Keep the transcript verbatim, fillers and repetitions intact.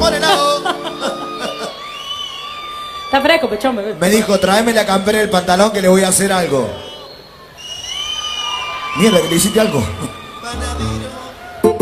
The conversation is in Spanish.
por helado. Está fresco, pechón, bebé. Me dijo, tráeme la campera y el pantalón que le voy a hacer algo. Mierda, que le hiciste algo.